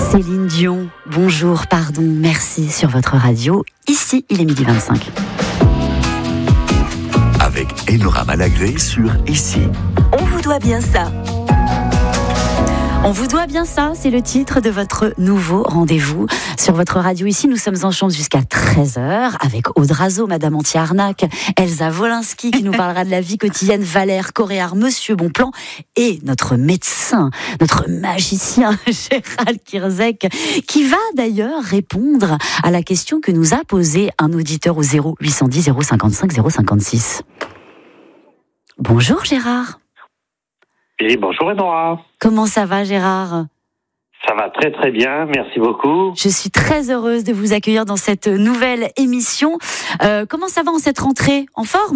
Céline Dion, bonjour, pardon, merci sur votre radio. Ici, il est 12h25. Avec Enora Malagré sur Ici. On vous doit bien ça. On vous doit bien ça, c'est le titre de votre nouveau rendez-vous sur votre radio. Ici, nous sommes en chambre jusqu'à 13h avec Aude Razeau, Madame Anti-Arnaque, Elsa Wolinski qui nous parlera de la vie quotidienne, Valère Coréard, Monsieur Bonplan et notre médecin, notre magicien Gérald Kierzek qui va d'ailleurs répondre à la question que nous a posée un auditeur au 0810 055 056. Bonjour Gérard. Et bonjour Enora. Comment ça va Gérard ? Ça va très très bien, merci beaucoup. Je suis très heureuse de vous accueillir dans cette nouvelle émission. Comment ça va en cette rentrée ? En forme ?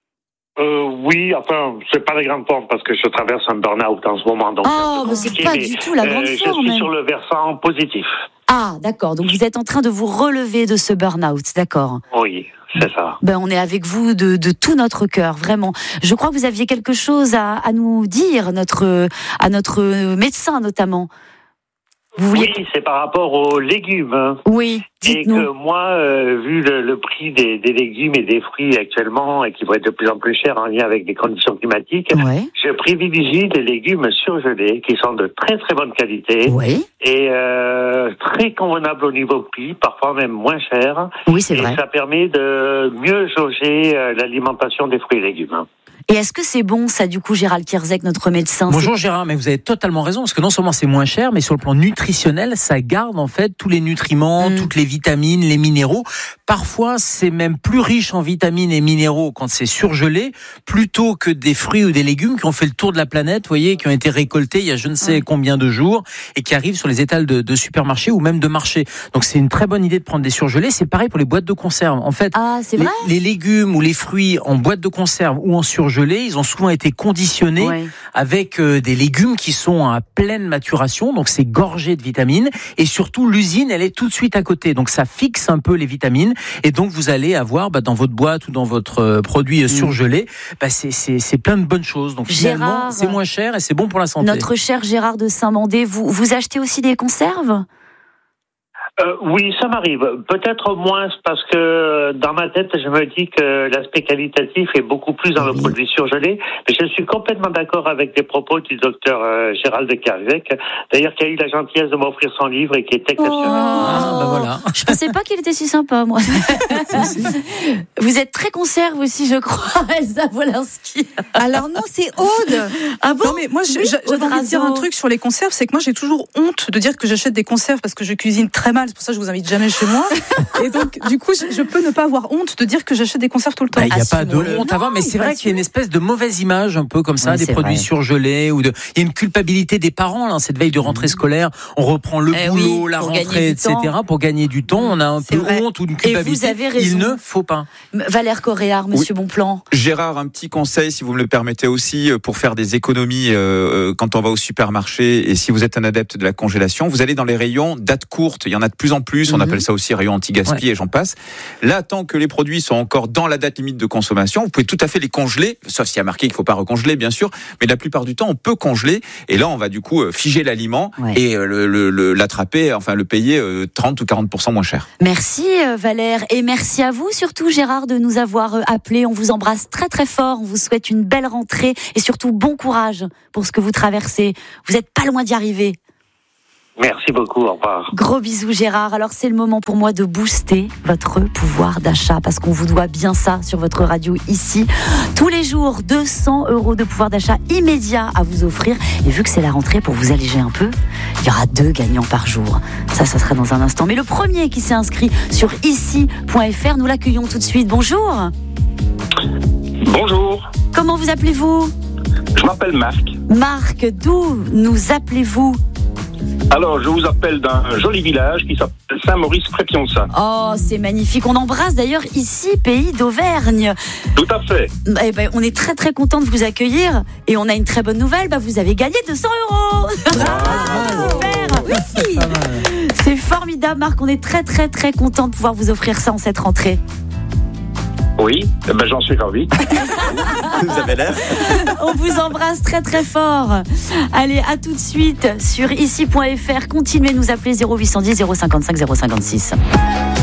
Oui, enfin, c'est pas la grande forme parce que je traverse un burn-out en ce moment. Donc c'est pas du tout la grande forme. Je suis sur le versant positif. Ah, d'accord. Donc vous êtes en train de vous relever de ce burn-out, d'accord ? Oui, c'est ça. On est avec vous de tout notre cœur, vraiment. Je crois que vous aviez quelque chose à nous dire, à notre médecin notamment. Oui, c'est par rapport aux légumes. Oui, dites-nous. Et que moi, vu le prix des légumes et des fruits actuellement, et qui vont être de plus en plus chers en lien avec les conditions climatiques, je privilégie les légumes surgelés, qui sont de très très bonne qualité, et très convenables au niveau prix, parfois même moins cher. Oui, c'est vrai. Et ça permet de mieux jauger l'alimentation des fruits et légumes. Et est-ce que c'est bon, ça, du coup, Gérald Kierzek, notre médecin ? Bonjour Gérard, mais vous avez totalement raison, parce que non seulement c'est moins cher, mais sur le plan nutritionnel, ça garde en fait tous les nutriments, toutes les vitamines, les minéraux. Parfois, c'est même plus riche en vitamines et minéraux quand c'est surgelé, plutôt que des fruits ou des légumes qui ont fait le tour de la planète, vous voyez, qui ont été récoltés il y a je ne sais combien de jours, et qui arrivent sur les étals de supermarchés ou même de marchés. Donc c'est une très bonne idée de prendre des surgelés. C'est pareil pour les boîtes de conserve. En fait, les légumes ou les fruits en boîte de conserve ou en surgelé, ils ont souvent été conditionnés avec des légumes qui sont à pleine maturation, donc c'est gorgé de vitamines, et surtout l'usine elle est tout de suite à côté, donc ça fixe un peu les vitamines, et donc vous allez avoir dans votre boîte ou dans votre produit surgelé, c'est plein de bonnes choses, donc finalement Gérard, c'est moins cher et c'est bon pour la santé. Notre cher Gérard de Saint-Mandé, vous achetez aussi des conserves ? Oui, ça m'arrive. Peut-être moins parce que dans ma tête, je me dis que l'aspect qualitatif est beaucoup plus dans le produit surgelé. Mais je suis complètement d'accord avec les propos du docteur Gérald Kierzek, d'ailleurs qui a eu la gentillesse de m'offrir son livre et qui est exceptionnel. Voilà. Je pensais pas qu'il était si sympa, moi. Vous êtes très conserve aussi, je crois, Elsa Wolinski. Alors non, c'est Aude. Ah bon ? Non mais moi, j'avais envie de dire un truc sur les conserves, c'est que moi j'ai toujours honte de dire que j'achète des conserves parce que je cuisine très mal. C'est pour ça que je vous invite jamais chez moi. Et donc, du coup, je peux ne pas avoir honte de dire que j'achète des conserves tout le temps. Il n'y a pas de honte à avoir, mais c'est vrai qu'il y a une espèce de mauvaise image, un peu comme ça, des produits surgelés. Il y a une culpabilité des parents, là, cette veille de rentrée scolaire. On reprend le boulot, la rentrée, etc. Pour gagner du temps. On a un peu honte ou une culpabilité. Et vous avez raison. Il ne faut pas. Valère Coréard, Monsieur Bonplan. Gérard, un petit conseil, si vous me le permettez aussi, pour faire des économies quand on va au supermarché, et si vous êtes un adepte de la congélation, vous allez dans les rayons date courte. Il y en a de plus en plus. On appelle ça aussi rayon anti-gaspi et j'en passe. Là, tant que les produits sont encore dans la date limite de consommation, vous pouvez tout à fait les congeler, sauf s'il y a marqué qu'il ne faut pas recongeler, bien sûr. Mais la plupart du temps, on peut congeler. Et là, on va du coup figer l'aliment et l'attraper, enfin le payer 30 ou 40% moins cher. Merci Valère. Et merci à vous surtout Gérard de nous avoir appelés. On vous embrasse très très fort. On vous souhaite une belle rentrée et surtout bon courage pour ce que vous traversez. Vous n'êtes pas loin d'y arriver. Merci beaucoup, au revoir. Gros bisous Gérard. Alors c'est le moment pour moi de booster votre pouvoir d'achat parce qu'on vous doit bien ça sur votre radio ici. Tous les jours, 200 € de pouvoir d'achat immédiat à vous offrir. Et vu que c'est la rentrée, pour vous alléger un peu, il y aura 2 gagnants par jour. Ça sera dans un instant. Mais le premier qui s'est inscrit sur ici.fr, nous l'accueillons tout de suite. Bonjour. Bonjour. Comment vous appelez-vous ? Je m'appelle Marc. Marc, d'où nous appelez-vous ? Alors, je vous appelle d'un joli village qui s'appelle Saint-Maurice-Prépionça. Oh, c'est magnifique. On embrasse d'ailleurs ici, pays d'Auvergne. Tout à fait. Eh ben, on est très très content de vous accueillir et on a une très bonne nouvelle. Vous avez gagné 200 €. Super. Oui. C'est formidable, Marc. On est très très très content de pouvoir vous offrir ça en cette rentrée. Oui, j'en suis ravi. Vous avez l'air. On vous embrasse très très fort. Allez, à tout de suite sur ici.fr. Continuez de nous appeler 0810 055 056.